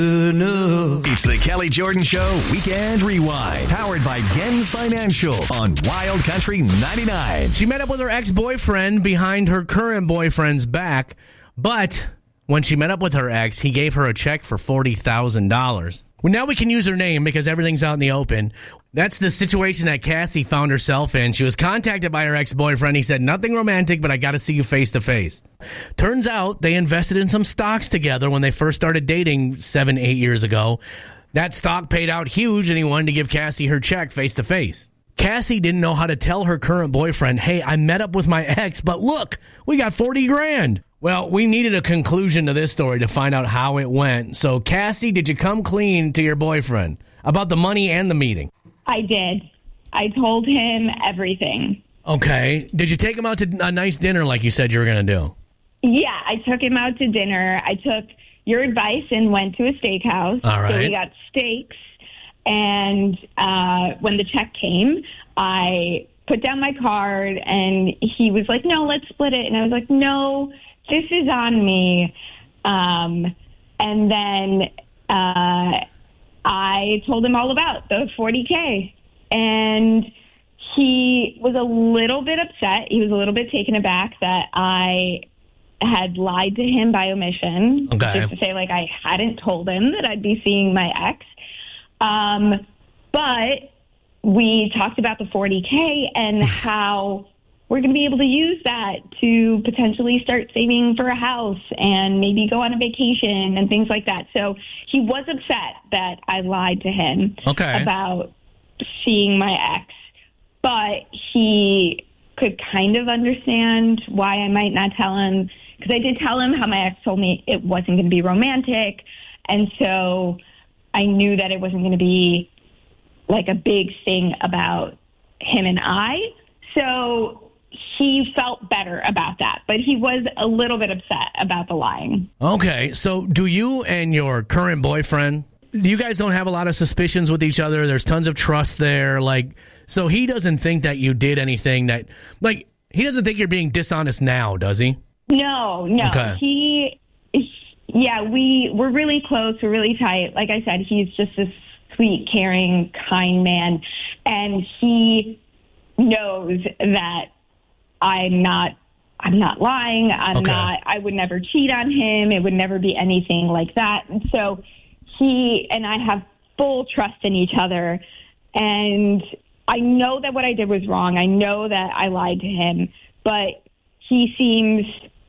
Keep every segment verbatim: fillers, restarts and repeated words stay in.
It's the Kelly Jordan Show Weekend Rewind, powered by Gens Financial on Wild Country ninety-nine. She met up with her ex-boyfriend behind her current boyfriend's back, but when she met up with her ex, he gave her a check for forty thousand dollars. Well, now we can use her name because everything's out in the open. That's the situation that Cassie found herself in. She was contacted by her ex-boyfriend. He said, nothing romantic, but I got to see you face to face. Turns out they invested in some stocks together when they first started dating seven, eight years ago. That stock paid out huge, and he wanted to give Cassie her check face to face. Cassie didn't know how to tell her current boyfriend, hey, I met up with my ex, but look, we got forty grand. Well, we needed a conclusion to this story to find out how it went. So, Cassie, did you come clean to your boyfriend about the money and the meeting? I did. I told him everything. Okay. Did you take him out to a nice dinner like you said you were going to do? Yeah, I took him out to dinner. I took your advice and went to a steakhouse. All right. So we got steaks. And uh, when the check came, I put down my card, and he was like, no, let's split it. And I was like, no, this is on me. Um, and then uh, I told him all about the forty K. And he was a little bit upset. He was a little bit taken aback that I had lied to him by omission. Okay. Just to say, like, I hadn't told him that I'd be seeing my ex. Um, but we talked about the forty K and how we're going to be able to use that to potentially start saving for a house and maybe go on a vacation and things like that. So he was upset that I lied to him okay. about seeing my ex, but he could kind of understand why I might not tell him, because I did tell him how my ex told me it wasn't going to be romantic. And so I knew that it wasn't going to be like a big thing about him and I. So he felt better about that, but he was a little bit upset about the lying. Okay, so do you and your current boyfriend, you guys don't have a lot of suspicions with each other? There's tons of trust there. Like, so he doesn't think that you did anything that, like, he doesn't think you're being dishonest now, does he? No, no. Okay. He, yeah, we, we're really close. We're really tight. Like I said, he's just a sweet, caring, kind man. And he knows that I'm not, I'm not lying. I'm okay. not, I would never cheat on him. It would never be anything like that. And so he and I have full trust in each other. And I know that what I did was wrong. I know that I lied to him, but he seems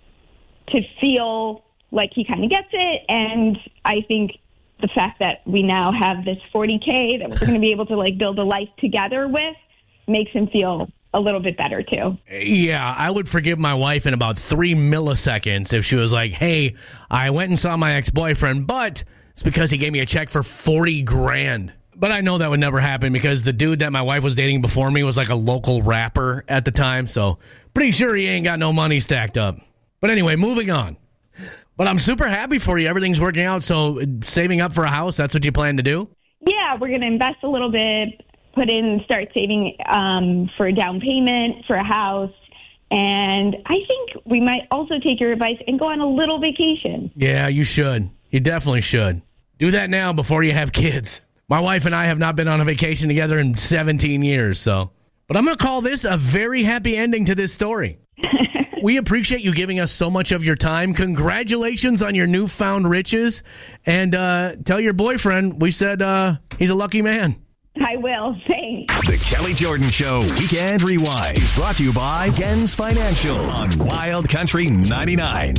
to feel like he kind of gets it. And I think the fact that we now have this forty K that we're going to be able to like build a life together with makes him feel a little bit better too. Yeah, I would forgive my wife in about three milliseconds if she was like, hey, I went and saw my ex-boyfriend, but it's because he gave me a check for forty grand. But I know that would never happen because the dude that my wife was dating before me was like a local rapper at the time, so pretty sure he ain't got no money stacked up. But anyway, moving on. But I'm super happy for you. Everything's working out, so saving up for a house, that's what you plan to do? Yeah, we're going to invest a little bit, put in, start saving um, for a down payment for a house. And I think we might also take your advice and go on a little vacation. Yeah, you should. You definitely should. Do that now before you have kids. My wife and I have not been on a vacation together in seventeen years, so. But I'm going to call this a very happy ending to this story. We appreciate you giving us so much of your time. Congratulations on your newfound riches. And uh, tell your boyfriend we said uh, he's a lucky man. I will. Thanks. The Kelly Jordan Show Weekend Rewind is brought to you by Gens Financial on Wild Country ninety-nine.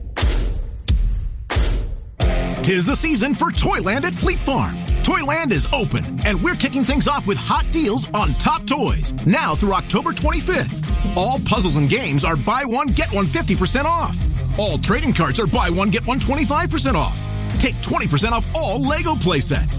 Tis the season for Toyland at Fleet Farm. Toyland is open, and we're kicking things off with hot deals on top toys. Now through October twenty-fifth. All puzzles and games are buy one, get one fifty percent off. All trading cards are buy one, get one twenty-five percent off. Take twenty percent off all Lego playsets.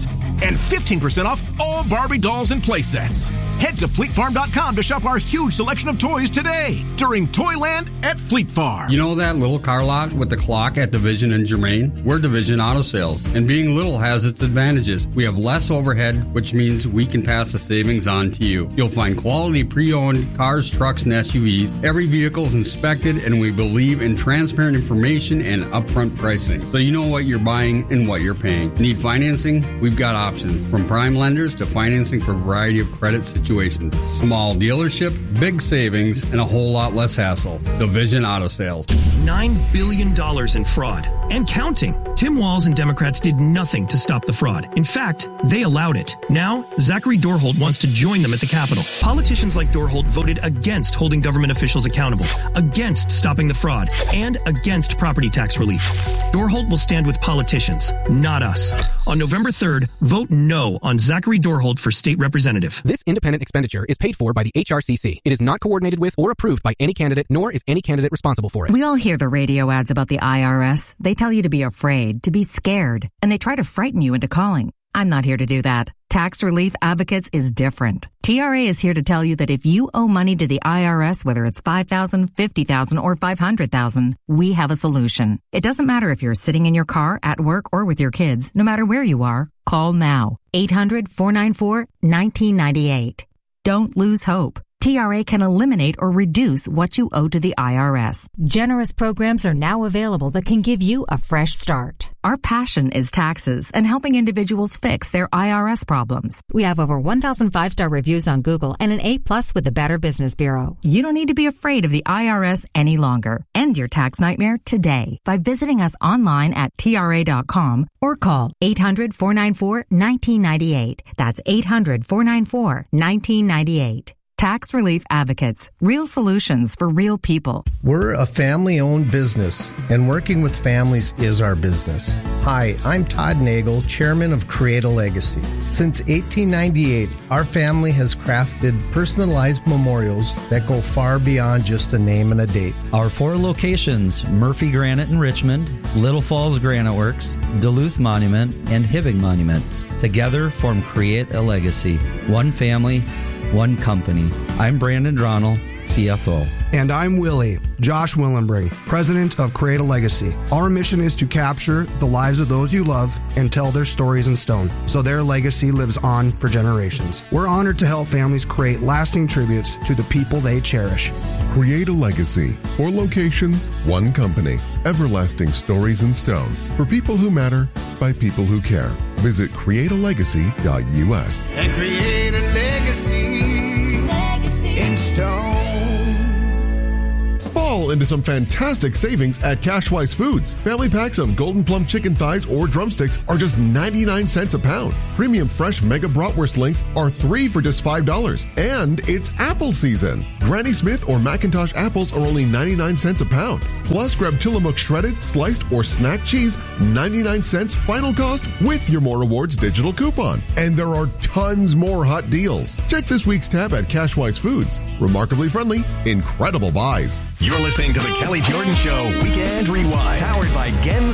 and fifteen percent off all Barbie dolls and playsets. Head to fleet farm dot com to shop our huge selection of toys today during Toyland at Fleet Farm. You know that little car lot with the clock at Division and Germain? We're Division Auto Sales, and being little has its advantages. We have less overhead, which means we can pass the savings on to you. You'll find quality pre-owned cars, trucks, and S U Vs. Every vehicle is inspected, and we believe in transparent information and upfront pricing, so you know what you're buying and what you're paying. Need financing? We've got options, from prime lenders to financing for a variety of credit situations. Small dealership, big savings, and a whole lot less hassle. Division Auto Sales. nine billion dollars in fraud and counting. Tim Walz and Democrats did nothing to stop the fraud. In fact, they allowed it. Now, Zachary Dorholt wants to join them at the Capitol. Politicians like Dorholt voted against holding government officials accountable, against stopping the fraud, and against property tax relief. Dorholt will stand with politicians, not us. On November third, vote no on Zachary Dorholt for state representative. This independent expenditure is paid for by the H R C C. It is not coordinated with or approved by any candidate, nor is any candidate responsible for it. We all hear the radio ads about the I R S. They tell you to be afraid, to be scared, and they try to frighten you into calling. I'm not here to do that. Tax Relief Advocates is different. T R A is here to tell you that if you owe money to the I R S, whether it's five thousand dollars, fifty thousand dollars, or five hundred thousand dollars, we have a solution. It doesn't matter if you're sitting in your car, at work, or with your kids. No matter where you are, call now. eight hundred, four nine four, one nine nine eight. Don't lose hope. T R A can eliminate or reduce what you owe to the I R S. Generous programs are now available that can give you a fresh start. Our passion is taxes and helping individuals fix their I R S problems. We have over one thousand five-star reviews on Google and an A plus with the Better Business Bureau. You don't need to be afraid of the I R S any longer. End your tax nightmare today by visiting us online at T R A dot com or call eight hundred, four nine four, one nine nine eight. That's eight hundred, four nine four, one nine nine eight. Tax Relief Advocates. Real solutions for real people. We're a family-owned business, and working with families is our business. Hi, I'm Todd Nagel, chairman of Create a Legacy. Since eighteen ninety-eight, our family has crafted personalized memorials that go far beyond just a name and a date. Our four locations, Murphy Granite in Richmond, Little Falls Granite Works, Duluth Monument, and Hibbing Monument, together form Create a Legacy. One family, one company. I'm Brandon Dronell, C F O. And I'm Willie, Josh Willenbring, president of Create a Legacy. Our mission is to capture the lives of those you love and tell their stories in stone, so their legacy lives on for generations. We're honored to help families create lasting tributes to the people they cherish. Create a Legacy. Four locations, one company. Everlasting stories in stone. For people who matter, by people who care. Visit create a legacy dot U S. And create a legacy, legacy. in stone. Fall into some fantastic savings at Cashwise Foods. Family packs of Golden Plum chicken thighs or drumsticks are just ninety-nine cents a pound. Premium fresh mega bratwurst links are three for just five dollars. And it's apple season. Granny Smith or Macintosh apples are only ninety-nine cents a pound. Plus, grab Tillamook shredded, sliced, or snack cheese, ninety-nine cents final cost with your More Rewards digital coupon. And there are tons more hot deals. Check this week's tab at Cashwise Foods. Remarkably friendly, incredible buys. You're listening to the Kelly Jordan Show Weekend Rewind, powered by Gens